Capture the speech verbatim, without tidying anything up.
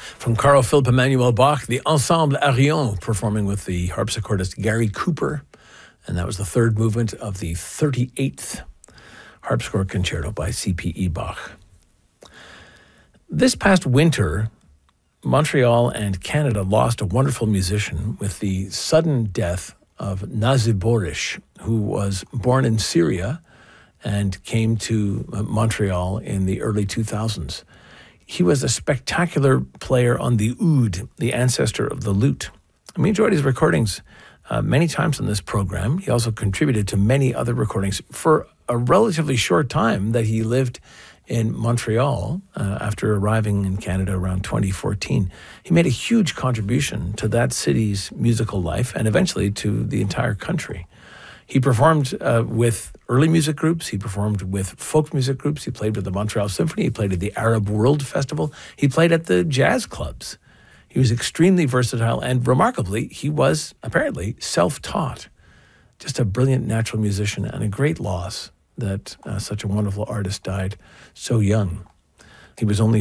From Carl Philipp Emanuel Bach, the Ensemble Arion performing with the harpsichordist Gary Cooper. And that was the third movement of the thirty-eighth Harpsichord Concerto by C P E Bach. This past winter, Montreal and Canada lost a wonderful musician with the sudden death of Nazi Boris, who was born in Syria and came to Montreal in the early two thousands. He was a spectacular player on the oud, the ancestor of the lute. And we enjoyed his recordings uh, many times on this program. He also contributed to many other recordings for a relatively short time that he lived in Montreal uh, after arriving in Canada around twenty fourteen. He made a huge contribution to that city's musical life and eventually to the entire country. He performed uh, with early music groups. He performed with folk music groups. He played with the Montreal Symphony. He played at the Arab World Festival. He played at the jazz clubs. He was extremely versatile, and remarkably, he was apparently self-taught. Just a brilliant natural musician, and a great loss that uh, such a wonderful artist died so young. He was only